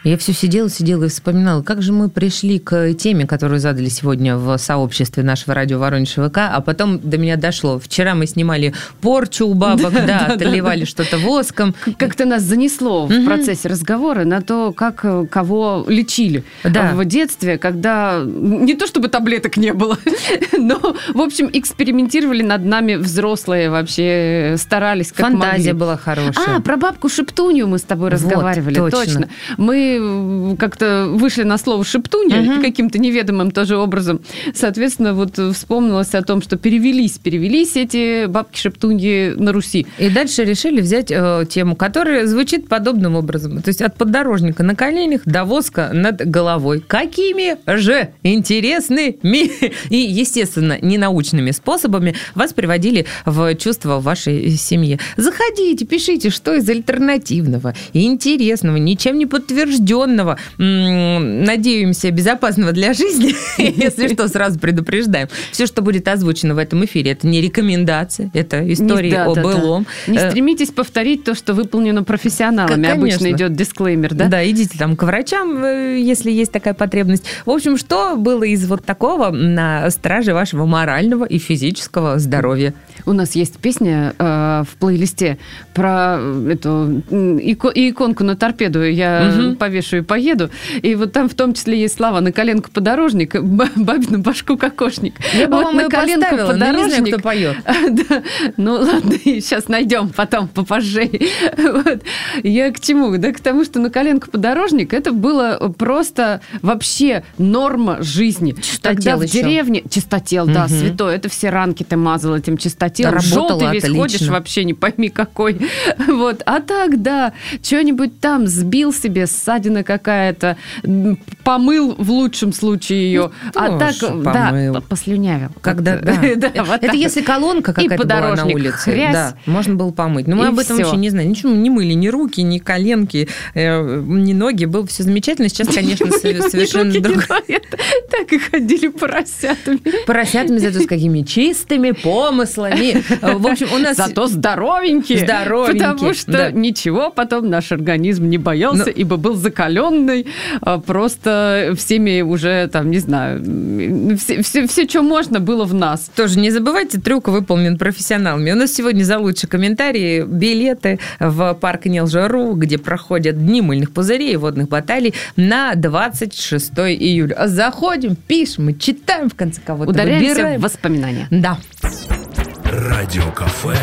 Я все сидела и вспоминала, как же мы пришли к теме, которую задали сегодня в сообществе нашего радио Воронеж ВК, а потом до меня дошло. Вчера мы снимали порчу у бабок, отливали что-то воском. Как-то нас занесло в процессе разговора на то, как кого лечили в детстве, когда не то чтобы таблеток не было, но, в общем, экспериментировали над нами взрослые вообще, старались как могли. Фантазия была хорошая. Про бабку Шептунью мы с тобой разговаривали. Вот, точно. Мы как-то вышли на слово «шептунья» каким-то неведомым тоже образом. Соответственно, вот вспомнилось о том, что перевелись эти бабки-шептуньи на Руси. И дальше решили взять тему, которая звучит подобным образом. То есть от поддорожника на коленях до воска над головой. Какими же интересными и, естественно, ненаучными способами вас приводили в чувство в вашей семье. Заходите, пишите, что из альтернативного и интересного, ничем не подтвержденного, надеемся, безопасного для жизни, если что, сразу предупреждаем. Все, что будет озвучено в этом эфире, это не рекомендация, это истории о былом. Не стремитесь повторить то, что выполнено профессионалами. Обычно идет дисклеймер, да? Да, идите там к врачам, если есть такая потребность. В общем, что было из вот такого на страже вашего морального и физического здоровья? У нас есть песня в плейлисте про эту иконку на торпеду. Я повешу и поеду. И вот там в том числе есть слова: на коленку подорожник, бабину башку кокошник. Я бы вот вам на коленку поставила, но не знаю, кто поет. Да. Ну ладно, сейчас найдем потом попозже. Вот. Я к чему? Да к тому, что на коленку подорожник это было просто вообще норма жизни. Тогда в деревне... Чистотел, да, святой. Это все ранки ты мазал этим чистотелом. Желтый весь ходишь, вообще не пойми какой. Вот. А так, да, что-нибудь там сбил себе, ссадина какая-то, помыл в лучшем случае ее. А так, да, послюнявил. Когда, это если колонка какая-то была на улице, да, можно было помыть. Но мы об этом вообще не знаем. Ничего не мыли, ни руки, ни коленки, ни ноги. Было все замечательно. Сейчас, конечно, совершенно другое. Так и ходили поросятами. Поросятами, зато с какими чистыми помыслами. В общем, у нас... Зато здоровенькие. Потому что ничего потом наш организм не боялся, ибо был закаленный просто всеми уже, там, не знаю, все, что можно, было в нас. Тоже не забывайте, трюк выполнен профессионалами. У нас сегодня за лучшие комментарии билеты в парк Нилжа.ру, где проходят дни мыльных пузырей и водных баталий на 26 июля. Заходим, пишем, читаем, в конце кого-то ударяемся выбираем. В воспоминания. Да. Радиокафе.